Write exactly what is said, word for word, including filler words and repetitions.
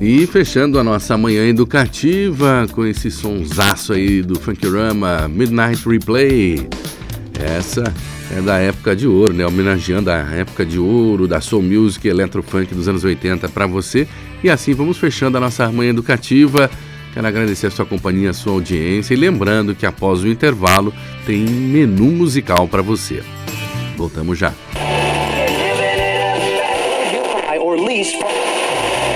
E fechando a nossa manhã educativa com esse sonsaço aí do Funkorama, Midnight Replay. Essa é da época de ouro, né? Homenageando a época de ouro da Soul Music e Electrofunk dos anos oitenta para você. E assim vamos fechando a nossa manhã educativa. Quero agradecer a sua companhia, a sua audiência e lembrando que após o intervalo tem menu musical para você. Voltamos já.